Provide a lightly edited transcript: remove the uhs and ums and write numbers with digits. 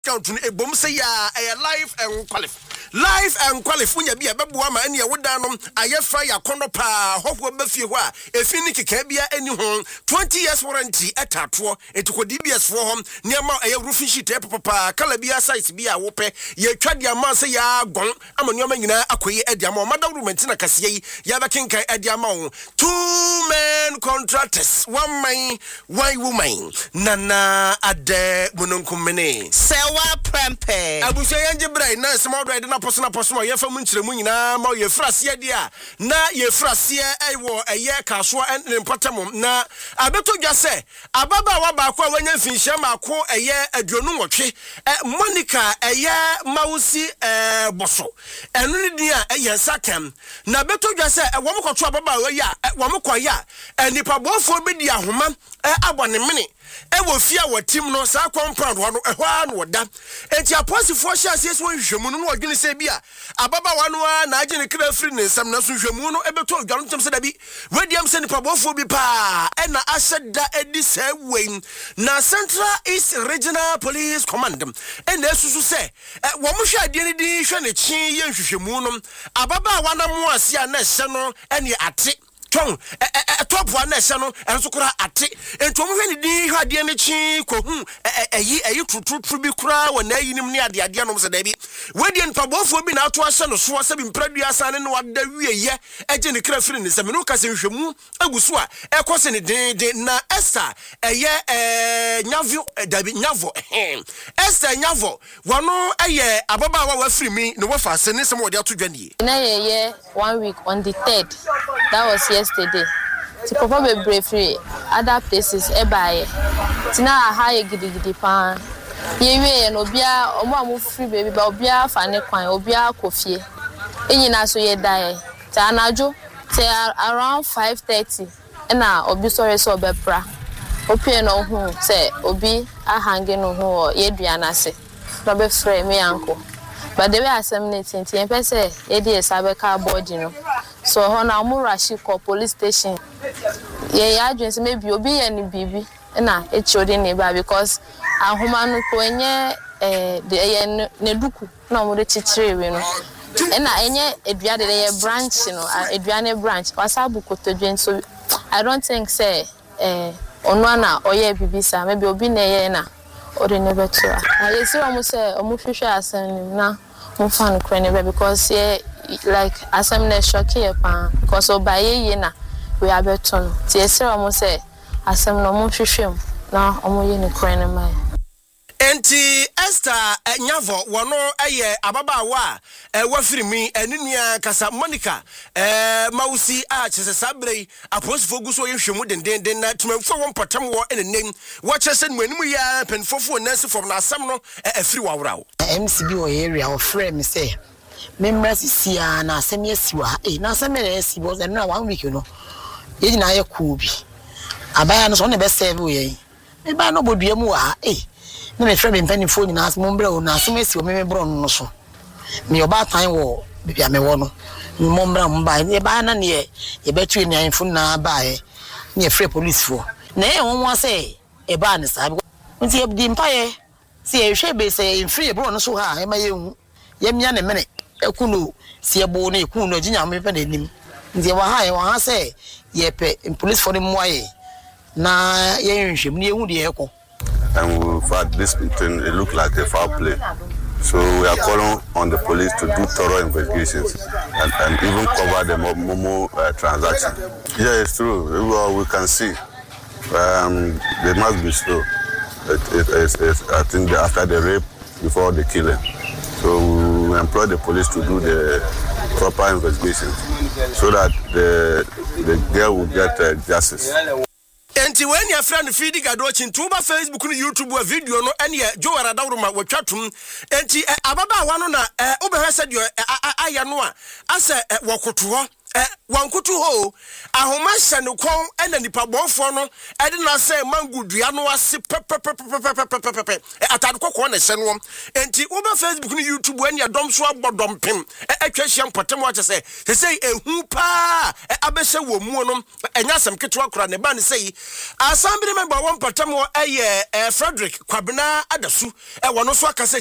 count a bomb say a life and qualify. Life and qualify be a babuama and ya woodano, a ye fire conopa, hope befiwa, a finicky cabia any home, 20 years warranty at Tatwa, it could DBS for home, near a roofing sheet, papa, Calabia size be a whope, ye trad ya massa ya gone, Amonyoman, Aquay, Ediamo, Madame Rumentina Cassie, Yabakinka Ediamo, 2 men contractors, 1 man, 1 woman, Nana Ade Mununkumene. Sewa Prempe. I will say, Angel Bray, now small riding up on a person, your family, Munina, more your frasia, dear. Na ye frasia, I wore a year caswa and Potamum. Na, I better just say, Ababa Wabakwa, when you finish, I call a year a Dronuachi, Monica, a year Mausi, Bosso, and Lydia, a year Sakam. Na better just say, a woman called Trababa, ya, Wamukwa, and the Pabo for Bidia Human, a 1 minute. E wo fia wa team no sa compound ho no ehwa no da enti aposi for sha ses wo hwemu no odwene se bia ababa wa no na agene kra free ne nsam na so hwemu no ebeto odwano tem se da bi wediam se nipa bofo bi pa e na aseda edi se wen na Central East Regional Police Command e na esusu se wo mo hwa ade ne di hwe ne chi ye hwehwemu no ababa wa na mo ase a na hye no ene ate Tom, top one no, and so could ate, and to move any had the energy, true be cry when they in near the Adianos and Debbie. Wadian Pabo for being out to us and so was in previous and what the we a agent the crafting in the Seminukas in Shamu, a Guswa, a question a day, na Esther, a year, Navo, David Navo, Esther Navo, one a year, Ababa was free me, no wafa, sending some more to Jenny. In a year, 1 week on the 3rd. That was yesterday. To perform briefly, other places, ebaye. Tina high gidi pan. Yewe and obia, omo free baby, but obia fane kwan, obia kofie. Enyina so ye die. Ta anajo, te around 5:30. Na obi sorry so bepra. Opie no hu, say obi ahange no hu ye duana se. No be frame me uncle. But the way I seminating, the person, it is Abeka body, no. So, on our Murashi police station, yeah, agency maybe you'll be any baby, and it showed in neighbor because a woman who the Neduku, no more the chitre, you know. And I a branch, you know, a Adriana branch, was Abuko to join. So, I don't think, say, on one or yeah, Bibisa, maybe you'll be near. Or the never tour. I see almost say almost fisher as na mufan crane because yeah like as I'm not shock here because by ye na we are better. See almost say as I'm no more fisher now almost in crane my. Enti Esther Nyavo wano aye ababawa wafiri mi enua kasa Monica Mausi a chese sabre aposifo guso yehwemu den na tumamfo won patam wo enenem wo chese nwanimu ya penfofo nasi from na asam no afiri wawrawo MCB o area o frame say memrasi sia na asem yesiwa na asem na yesiwa na 1 week no ye na ye kubi abaya no so na be serve ye e ba no boduamu wa na me frame mpani phone na asem mbra o na asem yesiwa me bro no so me oba tan wo bibia me wo no mo mbra mba e ba na ne ye betu ni anfo na ba e ne free police fo na e won say e ba ne sa nti e di mpa ye si e hwe be say free bro no so ha e ma ye hu ye mia ne mene ekunu si ebo na ekunu no ginya me pe na nim nti wa ha say ye pe police for them why na ye nhwem ne ehu de ekọ. And we thought this thing, it looked like a foul play. So we are calling on the police to do thorough investigations and even cover the Momo transaction. Yeah, it's true. Well, we can see. They must be slow. I think after the rape, before the killing. So we employ the police to do the proper investigations so that the girl will get justice. Enti when your friend feeding a watching tuba Facebook and YouTube video no any Joe Radawruma wa chatum enti ababa wano na obeha said your ayanoa ase wakoto wankutu ho ahoma hye ne kon ena nipa bonfo no ede na say mango dua no ase pepepepepepepepe atade kokko na hye no enti wo ba Facebook ni YouTube ani adom so abodom pem atwa hye mpotem wa che say ehu pa abehye wo mu no enya asem ketwa kora ne ba ne say assembly member won potem wo Frederick Kwabena Adasu wono so aka